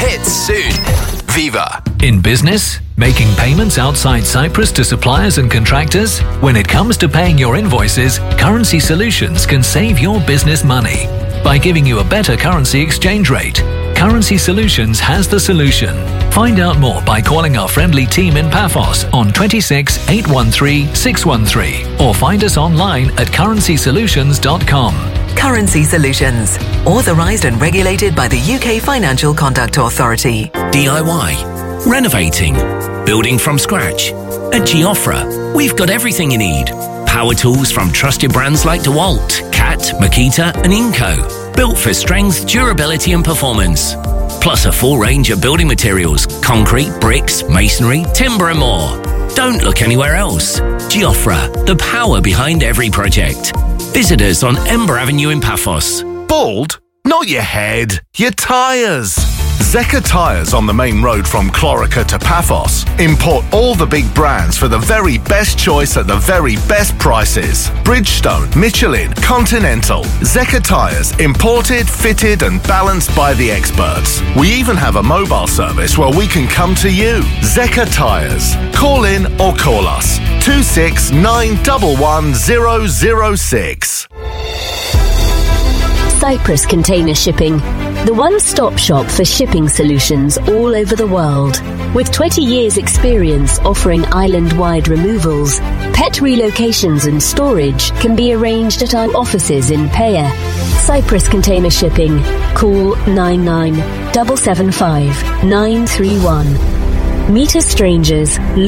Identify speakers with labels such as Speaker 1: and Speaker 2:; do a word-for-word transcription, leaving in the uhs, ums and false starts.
Speaker 1: hits soon. Viva.
Speaker 2: In business, making payments outside Cyprus to suppliers and contractors? When it comes to paying your invoices, Currency Solutions can save your business money by giving you a better currency exchange rate. Currency Solutions has the solution. Find out more by calling our friendly team in Paphos on twenty-six, eight one three, six one three or find us online at currency solutions dot com.
Speaker 3: Currency Solutions, authorised and regulated by the U K Financial Conduct Authority.
Speaker 4: D I Y, renovating, building from scratch. At Geoffra, we've got everything you need. Power tools from trusted brands like DeWalt, Cat, Makita and Inco. Built for strength, durability and performance. Plus a full range of building materials, concrete, bricks, masonry, timber and more. Don't look anywhere else. Geoffra, the power behind every project. Visit us on Ember Avenue in Paphos.
Speaker 5: Bald? Not your head, your tyres. Zeka Tyres on the main road from Clorica to Paphos import all the big brands for the very best choice at the very best prices. Bridgestone, Michelin, Continental. Zeka Tyres, imported, fitted and balanced by the experts. We even have a mobile service where we can come to you. Zeka Tyres. Call in or call us. two six nine one one zero zero six.
Speaker 6: Cyprus Container Shipping, the one-stop shop for shipping solutions all over the world. With twenty years experience offering island-wide removals, pet relocations and storage can be arranged at our offices in Paya. Cyprus Container Shipping. Call nine nine seven seven five nine three one. Meet as strangers.